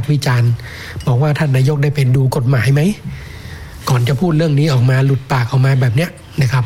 ษ์วิจารณ์บอกว่าท่านนายกได้ไปดูกฎหมายไหมก่อนจะพูดเรื่องนี้ออกมาหลุดปากออกมาแบบเนี้ยนะครับ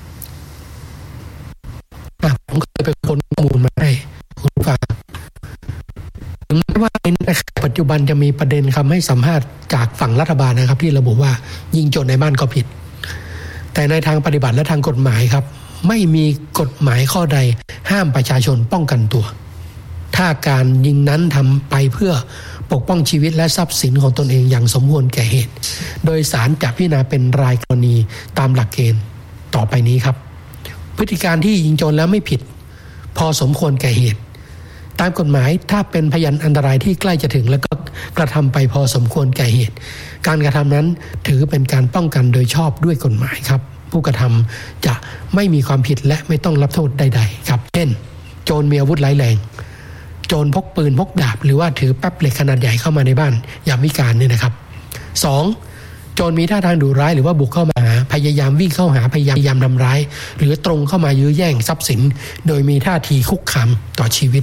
ผมเคยไปค้นข้อมูลมาให้คุณฟังถึงแม้ว่าในปัจจุบันจะมีประเด็นคำให้สัมภาษณ์จากฝั่งรัฐบาลนะครับที่ระบุว่ายิงโจรในบ้านก็ผิดแต่ในทางปฏิบัติและทางกฎหมายครับไม่มีกฎหมายข้อใดห้ามประชาชนป้องกันตัวถ้าการยิงนั้นทำไปเพื่อปกป้องชีวิตและทรัพย์สินของตนเองอย่างสมควรแก่เหตุโดยศาลจะพิจารณาเป็นรายกรณีตามหลักเกณฑ์ต่อไปนี้ครับพฤติการที่ยิงโจรแล้วไม่ผิดพอสมควรแก่เหตุตามกฎหมายถ้าเป็นพยานอันตรายที่ใกล้จะถึงแล้วก็กระทำไปพอสมควรแก่เหตุการกระทำนั้นถือเป็นการป้องกันโดยชอบด้วยกฎหมายครับผู้กระทำจะไม่มีความผิดและไม่ต้องรับโทษใดๆครับเช่นโจรมีอาวุธร้ายแรงโจรพกปืนพกดาบหรือว่าถือแป๊บเหล็กขนาดใหญ่เข้ามาในบ้านยามวิกาลเนี่ยนะครับ 2. โจรมีท่าทางดุร้ายหรือว่าบุกเข้ามาหาพยายามวิ่งเข้าหาพยายามทำร้ายหรือตรงเข้ามายื้อแย่งทรัพย์สินโดยมีท่าทีคุกคามต่อชีวิต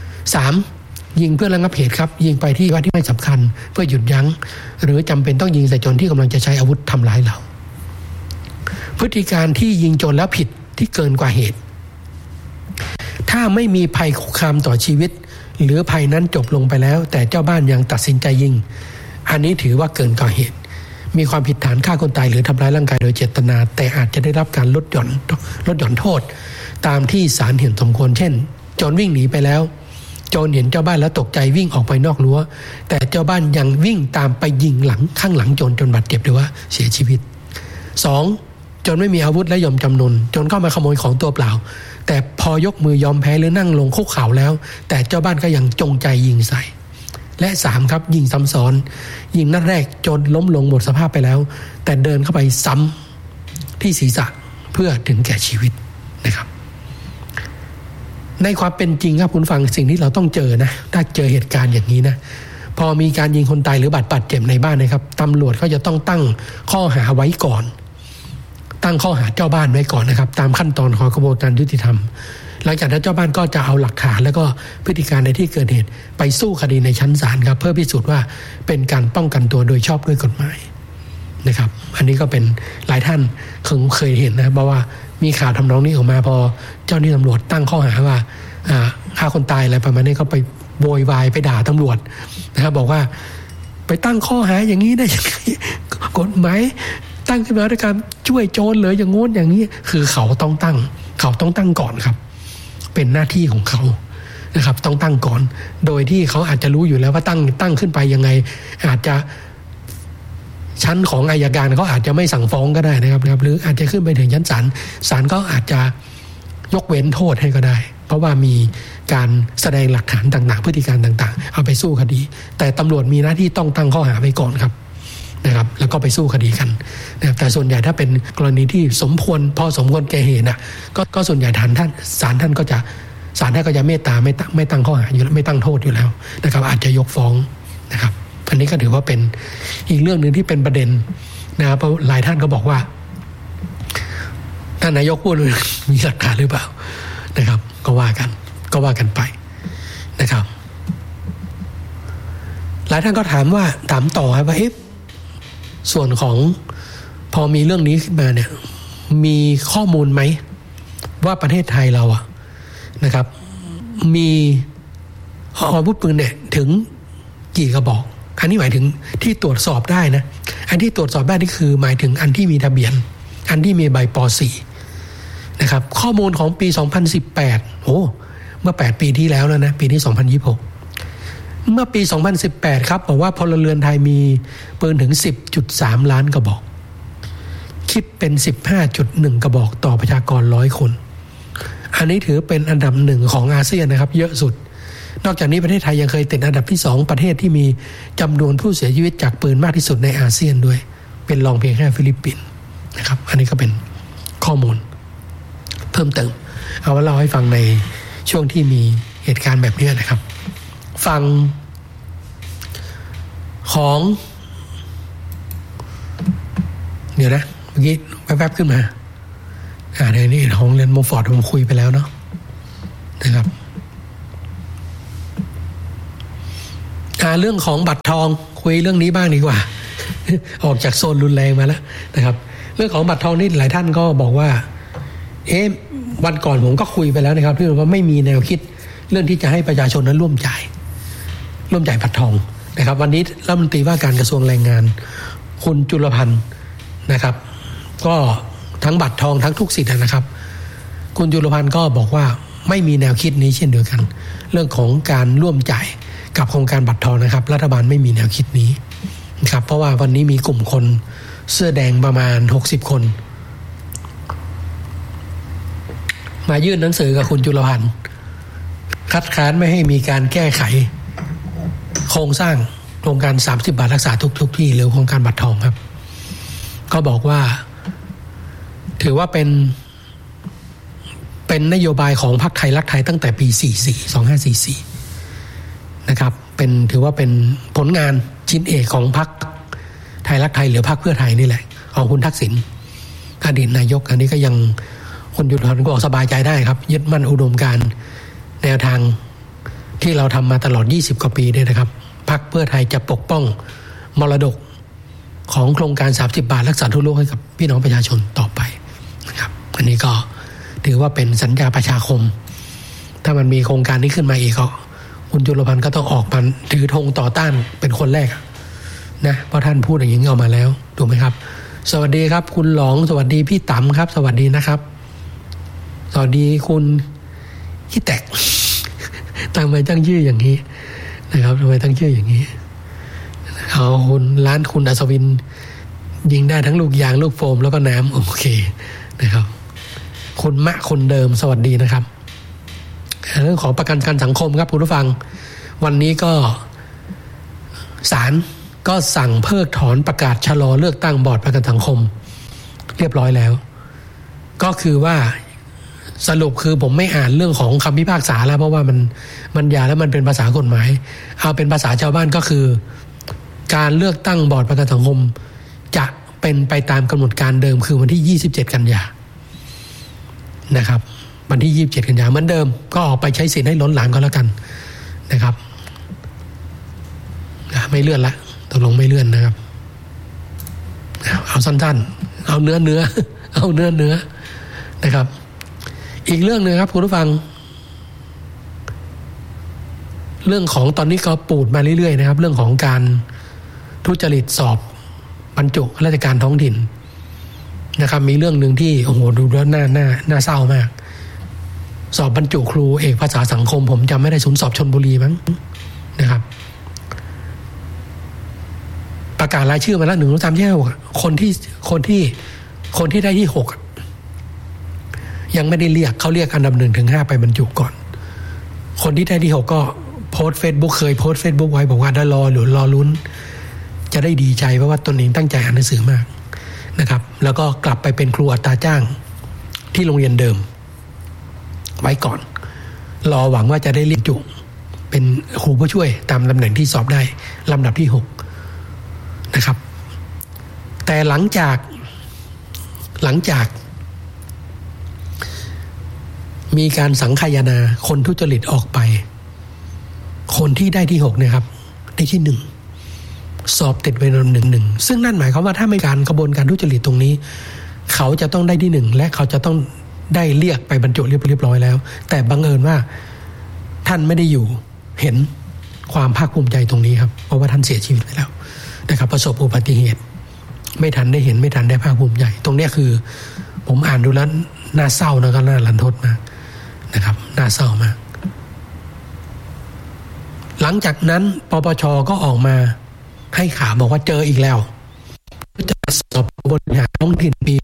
3. ยิงเพื่อระงับเหตุครับยิงไปที่ว่าที่ไม่สำคัญเพื่อหยุดยั้งหรือจำเป็นต้องยิงใส่โจรที่กำลังจะใช้อาวุธทำร้ายเราพฤติการที่ยิงโจรแล้วผิดที่เกินกว่าเหตุถ้าไม่มีภัยคุกคามต่อชีวิตหรือภัยนั้นจบลงไปแล้วแต่เจ้าบ้านยังตัดสินใจยิงอันนี้ถือว่าเกินกว่าเหตุมีความผิดฐานฆ่าคนตายหรือทำร้ายร่างกายโดยเจตนาแต่อาจจะได้รับการลดหย่อนโทษตามที่ศาลเห็นสมควรเช่นโจรวิ่งหนีไปแล้วโจรเห็นเจ้าบ้านแล้วตกใจวิ่งออกไปนอกรั้วแต่เจ้าบ้านยังวิ่งตามไปยิงข้างหลังโจรจนบาดเจ็บหรือว่าเสียชีวิต 2. โจรไม่มีอาวุธและยอมจำนนโจรเข้ามาขโมยของตัวเปล่าแต่พอยกมือยอมแพ้หรือนั่งลงคุกเข่าแล้วแต่เจ้าบ้านก็ยังจงใจยิงใส่และ 3. ครับยิงซ้ำซ้อนยิงนัดแรกโจรล้มลงหมดสภาพไปแล้วแต่เดินเข้าไปซ้ำที่ศีรษะเพื่อถึงแก่ชีวิตนะครับในความเป็นจริงครับคุณฟังสิ่งที่เราต้องเจอนะถ้าเจอเหตุการณ์อย่างนี้นะพอมีการยิงคนตายหรือบาดเจ็บในบ้านนะครับตำรวจก็จะต้องตั้งข้อหาไว้ก่อนตั้งข้อหาเจ้าบ้านไว้ก่อนนะครับตามขั้นตอนของกระบวนการยุติธรรมหลังจากนั้นเจ้าบ้านก็จะเอาหลักฐานแล้วก็พฤติการในที่เกิดเหตุไปสู้คดีในชั้นศาลครับเพื่อพิสูจน์ว่าเป็นการป้องกันตัวโดยชอบด้วยกฎหมายนะครับอันนี้ก็เป็นหลายท่านเคยเห็นนะเพราะว่ามีข่าวทำนองนี้ออกมาพอเจ้าหน้าที่ตำรวจตั้งข้อหาว่าฆ่าคนตายอะไรประมาณนี้เขาไปโวยวายไปด่าตำรวจนะครับบอกว่าไปตั้งข้อหาอย่างนี้ได้ยังไงกฎหมายตั้งขึ้นมาด้วยการช่วยโจรเลยอย่างโน้นอย่างนี้คือเขาต้องตั้งก่อนครับเป็นหน้าที่ของเขานะครับต้องตั้งก่อนโดยที่เขาอาจจะรู้อยู่แล้วว่าตั้งขึ้นไปยังไงอาจจะชั้นของอัยการเขาอาจจะไม่สั่งฟ้องก็ได้นะครับหรืออาจจะขึ้นไปถึงชั้นศาลก็อาจจะยกเว้นโทษให้ก็ได้เพราะว่ามีการแสดงหลักฐานต่างๆพฤติการต่างๆเอาไปสู้คดีแต่ตำรวจมีหน้าที่ต้องตั้งข้อหาไว้ก่อนครับนะครับแล้วก็ไปสู้คดีกันนะครับแต่ส่วนใหญ่ถ้าเป็นกรณีที่สมควรแก่เหตุก็ส่วนใหญ่ศาลท่านก็จะเมตตาไม่ตั้งข้อหาอยู่แล้วไม่ตั้งโทษอยู่แล้วนะครับอาจจะยกฟ้องนะครับอันนี้ก็ถือว่าเป็นอีกเรื่องนึงที่เป็นประเด็นนะครับเพราะหลายท่านก็บอกว่าท่านนายกพูดมีหลักฐานหรือเปล่านะครับก็ว่ากันไปนะครับหลายท่านก็ถามต่อครับว่าส่วนของพอมีเรื่องนี้ขึ้นมาเนี่ยมีข้อมูลไหมว่าประเทศไทยเรานะครับมีอาวุธปืนเนี่ยถึงกี่กระบอกอันนี้หมายถึงที่ตรวจสอบได้นะอันที่ตรวจสอบได้นี่คือหมายถึงอันที่มีทะเบียนอันที่มีใบป.4 นะครับข้อมูลของปี2018เมื่อ8ปีที่แล้วแล้วนะปีที่2026เมื่อปี2018ครับบอกว่าพลเรือนไทยมีปืนถึง 10.3 ล้านกระบอกคิดเป็น 15.1 กระบอกต่อประชากร100คนอันนี้ถือเป็นอันดับ1ของอาเซียนนะครับเยอะสุดนอกจากนี้ประเทศไทยยังเคยติดอันดับที่2ประเทศที่มีจำนวนผู้เสียชีวิตจากปืนมากที่สุดในอาเซียนด้วยเป็นรองเพียงแค่ฟิลิปปินส์นะครับอันนี้ก็เป็นข้อมูลเพิ่มเติมเอาว่าเล่าให้ฟังในช่วงที่มีเหตุการณ์แบบนี้นะครับฟังของเดี๋ยวนะเมื่อกี้แวบๆขึ้นมาในนี้ของเรียนโมฟอร์ดผมคุยไปแล้วเนาะนะครับเรื่องของบัตรทองคุยเรื่องนี้บ้างดีกว่า ออกจากโซนรุนแรงมาแล้วนะครับเรื่องของบัตรทองนี่หลายท่านก็บอกว่าวันก่อนผมก็คุยไปแล้วนะครับที่ว่าไม่มีแนวคิดเรื่องที่จะให้ประชาชนนั้นร่วมจ่ายบัตรทองนะครับวันนี้รัฐมนตรีว่าการกระทรวงแรงงานคุณจุลพันธ์นะครับก็ทั้งบัตรทองทั้งทุกสิทธิ์นะครับคุณจุลพันธ์ก็บอกว่าไม่มีแนวคิดนี้เช่นเดียวกันเรื่องของการร่วมจ่ายกับโครงการบัตรทองนะครับรัฐบาลไม่มีแนวคิดนี้นะครับเพราะว่าวันนี้มีกลุ่มคนเสื้อแดงประมาณ60คนมายื่นหนังสือกับคุณจุลพันธ์คัดค้านไม่ให้มีการแก้ไขโครงสร้างโครงการ30 บาทรักษาทุกที่หรือโครงการบัตรทองครับก็บอกว่าถือว่าเป็นนโยบายของพรรคไทยรักไทยตั้งแต่ปี2544นะครับถือว่าเป็นผลงานชิ้นเอกของพรรคไทยรักไทยหรือพรรคเพื่อไทยนี่แหละของคุณทักษิณอดีตนายกอันนี้ก็ยังคุณยุทธพรก็ออกสบายใจได้ครับยึดมั่นอุดมการณ์แนวทางที่เราทำมาตลอด20กว่าปีด้วยนะครับพรรคเพื่อไทยจะปกป้องมรดกของโครงการ30 บาทรักษาทั่วโลกให้กับพี่น้องประชาชนต่อไปนะครับอันนี้ก็ถือว่าเป็นสัญญาประชาคมถ้ามันมีโครงการนี้ขึ้นมาอีกก็คุณจุลพันธ์ก็ต้องออกมาถือธงต่อต้านเป็นคนแรกนะเพราะท่านพูดอย่างนี้ออกมาแล้วถูกไหมครับสวัสดีครับคุณหลองสวัสดีพี่ต๋ำครับสวัสดีนะครับสวัสดีคุณขี้แตกทำไมตั้งชื่ออย่างนี้นะครับทำไมตั้งชื่ออย่างนี้เอาคุณร้านคุณอัศวินยิงได้ทั้งลูกยางลูกโฟมแล้วก็น้ำโอเคนะครับคุณมะคนเดิมสวัสดีนะครับเรื่องของประกันสังคมครับคุณผู้ฟังวันนี้ก็ศาลก็สั่งเพิกถอนประกาศชะลอเลือกตั้งบอร์ดประกันสังคมเรียบร้อยแล้วก็คือว่าสรุปคือผมไม่อ่านเรื่องของคำพิพากษาแล้วเพราะว่ามันยาวแล้วมันเป็นภาษากฎหมายเอาเป็นภาษาชาวบ้านก็คือการเลือกตั้งบอร์ดประกันสังคมจะเป็นไปตามกำหนดการเดิมคือวันที่27กันยายนนะครับวันที่27กันยายนเหมือนเดิมก็ออกไปใช้สิทธิ์ให้ล้นหลามก็แล้วกันนะครับไม่เลื่อนละตกลงไม่เลื่อนนะครับเอาสั้นๆเอาเนื้อเอาเนื้อนะครับอีกเรื่องนึงครับคุณผู้ฟังเรื่องของตอนนี้ก็ปูดมาเรื่อยๆนะครับเรื่องของการทุจริตสอบบรรจุราชการท้องถิ่นนะครับมีเรื่องนึงที่โอ้โหดูแล้วน่าเศร้ามากสอบบรรจุครูเอกภาษาสังคมผมจำไม่ได้ศูนย์สอบชลบุรีมั้งนะครับประกาศรายชื่อมาแล้ว1 2 3 4 5คนที่ได้ที่6ยังไม่ได้เรียกเขาเรียกอันดับ1 ถึง 5ไปบรรจุก่อนคนที่ได้ที่6ก็โพสต์ Facebook เคยโพสต์ Facebook ไว้บอกว่าได้รอลุ้นจะได้ดีใจเพราะว่าตนเองตั้งใจอ่านหนังสือมากนะครับแล้วก็กลับไปเป็นครูอัตราจ้างที่โรงเรียนเดิมไว้ก่อนรอหวังว่าจะได้เรียกจุเป็นครูผู้ช่วยตามตำแหน่งที่สอบได้ลำดับที่6นะครับแต่หลังจากมีการสังคายนาคนทุจริตออกไปคนที่ได้ที่6เนี่ยครับได้ที่1สอบติดเป็นอันดับ1ซึ่งนั่นหมายความว่าถ้าไม่การกระบวนการทุจริตตรงนี้เขาจะต้องได้ที่1และเขาจะต้องได้เรียกไปบรรจุเรียบร้อยแล้วแต่บังเอิญว่าท่านไม่ได้อยู่เห็นความภาคภูมิใจตรงนี้ครับเพราะว่าท่านเสียชีวิตไปแล้วนะครับประสบอุบัติเหตุไม่ทันได้เห็นไม่ทันได้ภาคภูมิใจตรงนี้คือผมอ่านดูแล้วน่าเศร้านะก็น่ารันทดมากนะครับน่าเศร้ามากหลังจากนั้นปปชก็ออกมาให้ข่าวบอกว่าเจออีกแล้วจะสอบบริหารท้องถิ่นปี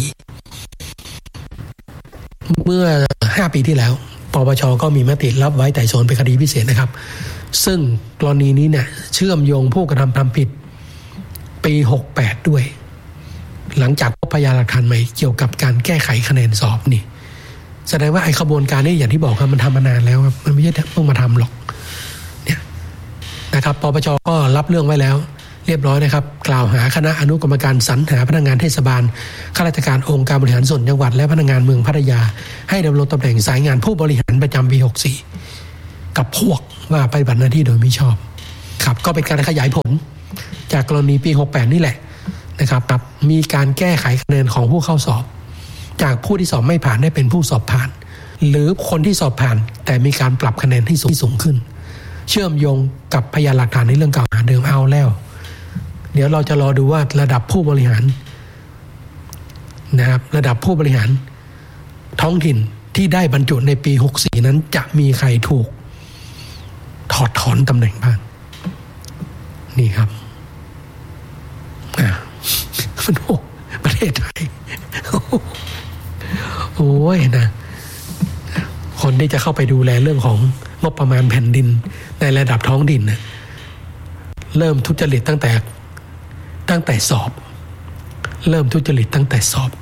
64เมื่อ5 ปีที่แล้วปปชก็มีมติรับไว้ไต่สวนเป็นคดีพิเศษนะครับซึ่งกรณีนี้เนี่ยเชื่อมโยงผู้กระทำความผิดปี68ด้วยหลังจากพบพยานหลักฐานใหม่เกี่ยวกับการแก้ไขคะแนนสอบนี่แสดงว่าไอ้ขบวนการนี้อย่างที่บอกครับมันทำมานานแล้วครับมันไม่ใช่เพิ่งมาทำหรอกเนี่ยนะครับปปชก็รับเรื่องไว้แล้วเรียบร้อยนะครับกล่าวหาคณะอนุกรรมการสรรหาพนักงานเทศบาลข้าราชการองค์การบริหารส่วนจังหวัดและพนักงานเมืองพัทยาให้ดำรงตำแหน่งสายงานผู้บริหารประจำปี64กับพวกว่าปฏิบัติหน้าที่โดยมิชอบครับก็เป็นการขยายผลจากกรณีปี68นี่แหละนะครับมีการแก้ไขคะแนนของผู้เข้าสอบจากผู้ที่สอบไม่ผ่านได้เป็นผู้สอบผ่านหรือคนที่สอบผ่านแต่มีการปรับคะแนนที่สูงขึ้นเชื่อมโยงกับพยานหลักฐานในเรื่องกล่าวหาเดิมเอาแล้วเดี๋ยวเราจะรอดูว่าระดับผู้บริหารนะครับระดับผู้บริหารท้องถิ่นที่ได้บรรจุในปี64นั้นจะมีใครถูกถอดถอนตำแหน่งบ้างนี่ครับประเทศไทยโอ้ยนะคนที่จะเข้าไปดูแลเรื่องของงบประมาณแผ่นดินในระดับท้องถิ่นนะเริ่มทุจริตตั้งแต่สอบเริ่มทุจริตตั้งแต่สอบ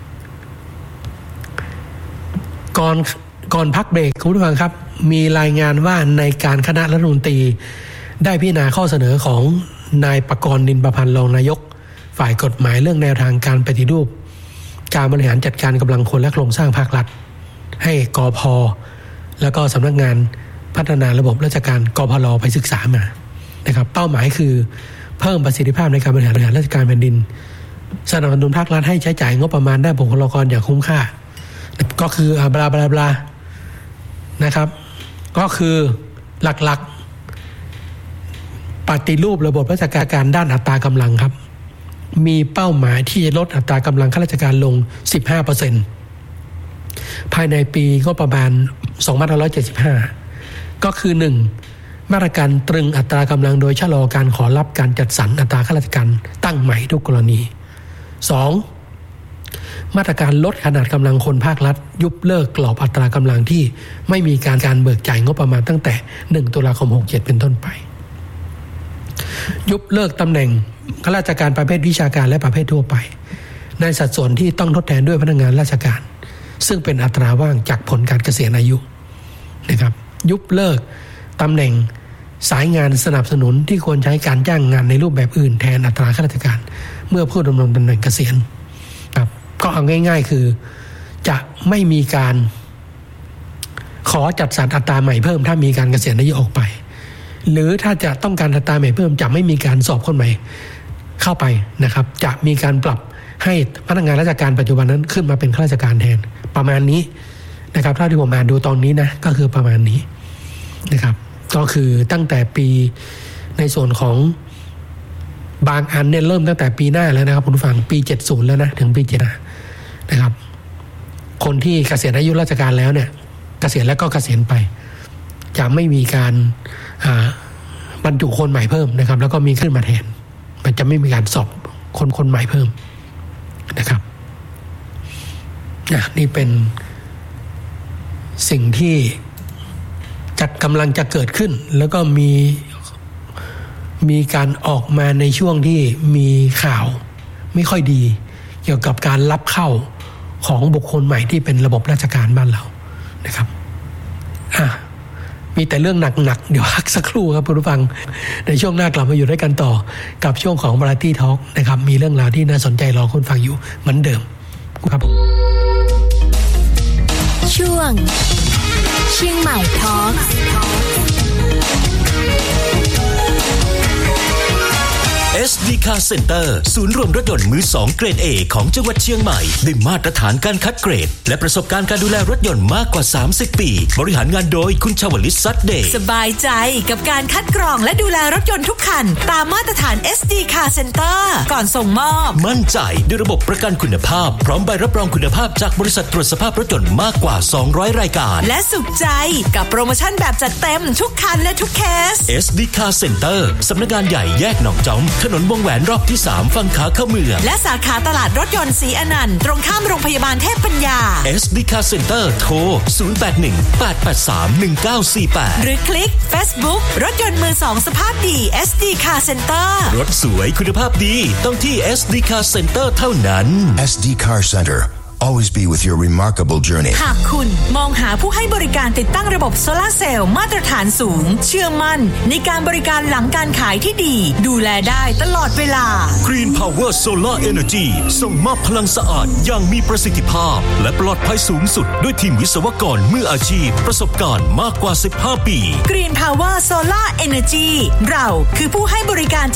ก่อนพักเบรกคุณผู้ฟังครับมีรายงานว่าในการคณะรัฐมนตรีได้พิจารณาข้อเสนอของนายปกรณ์ นินประพันธ์รองนายกฝ่ายกฎหมายเรื่องแนวทางการปฏิรูปการบริหารจัดการกำลังคนและโครงสร้างภาครัฐให้กพ.แล้วก็สำนักงานพัฒนาระบบราชการกพ.ไปศึกษามานะครับเป้าหมายคือเพิ่มประสิทธิภาพในการบริหารราชการแผ่นดินสนับสนุนภาครัฐให้ใช้จ่ายงบประมาณด้านบุคลากรอย่างคุ้มค่าก็คือบลาบลาบลานะครับก็คือหลักๆปฏิรูประบบราชการด้านอัตรากำลังครับมีเป้าหมายที่จะลดอัตรากำลังข้าราชการลง 15% ภายในปีก็ประมาณ 2575 ก็คือ 1. มาตรการตรึงอัตรากำลังโดยชะลอการขอรับการจัดสรรอัตราข้าราชการตั้งใหม่ทุกกรณี 2. มาตรการลดขนาดกำลังคนภาครัฐยุบเลิกกรอบอัตรากำลังที่ไม่มีการเบิกจ่ายงบประมาณตั้งแต่ 1 ตุลาคม 67 เป็นต้นไปยุบเลิกตำแหน่งข้าราชการประเภทวิชาการและประเภททั่วไปในสัดส่วนที่ต้องทดแทนด้วยพนักงานราชการซึ่งเป็นอัตราว่างจากผลการเกษียณอายุนะครับยุบเลิกตำแหน่งสายงานสนับสนุนที่ควรใช้การจ้างงานในรูปแบบอื่นแทนอัตราข้าราชการเมื่อผู้ดำรงตำแหน่งเกษียณครับก็เอาง่ายๆคือจะไม่มีการขอจัดสรรอัตราใหม่เพิ่มถ้ามีการเกษียณอายุออกไปหรือถ้าจะต้องการอัตราใหม่เพิ่มจะไม่มีการสอบคนใหม่เข้าไปนะครับจะมีการปรับให้พนักงานราชการปัจจุบันนั้นขึ้นมาเป็นข้าราชการแทนประมาณนี้นะครับถ้าที่ผมอ่านดูตอนนี้นะก็คือประมาณนี้นะครับก็คือตั้งแต่ปีในส่วนของบางอันเนี่ยเริ่มตั้งแต่ปีหน้าแล้วนะครับคุณผู้ฟังปี70แล้วนะถึงปี75นะครับคนที่เกษียณอายุราชการแล้วเนี่ยเกษียณแล้วก็เกษียณไปจะไม่มีการบรรจุคนใหม่เพิ่มนะครับแล้วก็มีขึ้นมาแทนมันจะไม่มีการสอบคนใหม่เพิ่มนะครับนี่เป็นสิ่งที่กำลังจะเกิดขึ้นแล้วก็มีการออกมาในช่วงที่มีข่าวไม่ค่อยดีเกี่ยวกับการรับเข้าของบุคคลใหม่ที่เป็นระบบราชการบ้านเรานะครับมีแต่เรื่องหนักๆเดี๋ยวพักสักครู่ครับคุณผู้ฟังในช่วงหน้ากลับมาอยู่ด้วยกันต่อกับช่วงของ Variety Talk นะครับมีเรื่องราวที่น่าสนใจรอคุณฟังอยู่เหมือนเดิมครับผมช่วงเชียงใหม่ Talk SD Car Center ศูนย์รวมรถยนต์มือ2เกรด A ของจังหวัดเชียงใหม่ได้มาตรฐานการคัดเกรดและประสบการณ์การดูแลรถยนต์มากกว่า30ปีบริหารงานโดยคุณชวลิต ซัดเดย์สบายใจกับการคัดกรองและดูแลรถยนต์ทุกคันตามมาตรฐาน SD Car Center ก่อนส่งมอบมั่นใจด้วยระบบประกันคุณภาพพร้อมใบรับรองคุณภาพจากบริษัทตรวจสภาพรถยนต์มากกว่า200รายการและสุขใจกับโปรโมชั่นแบบจัดเต็มทุกคันและทุกเคส SD Car Center สำนักงานใหญ่แยกหนองจอมถนนวงแหวนรอบที่3ฝั่งขาเข้าเมืองและสาขาตลาดรถยนต์ศรีอนันต์ตรงข้ามโรงพยาบาลเทพปัญญา SD Car Center โทร 0818831948 หรือคลิก Facebook รถยนต์มือ2สภาพดี SD Car Center รถสวยคุณภาพดีต้องที่ SD Car Center เท่านั้น SD Car Center always be with your remarkable journey. หากคุณมองหาผู้ให้บริการติดตั้งระบบโซลาร์เซลล์มาตรฐานสูงเชื่อมั่นในการบริการหลังการขายที่ดีดูแลได้ตลอดเวลา Green Power Solar Energy ส่งมอบพลังสะอาดอย่างมีประสิทธิภาพและปลอดภัยสูงสุดด้วยทีมวิศวกรมืออาชีพประสบการณ์มากกว่า15 ปี Green Power Solar Energy เราคือผู้ให้บริการ